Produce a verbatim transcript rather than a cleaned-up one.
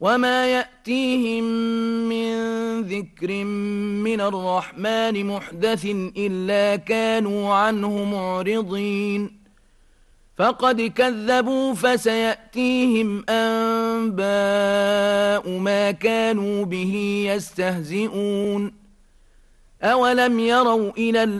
وما يأتيهم من ذكر من الرحمن محدث إلا كانوا عنه معرضين فقد كذبوا فسيأتيهم أنباء ما كانوا به يستهزئون أولم يروا إلى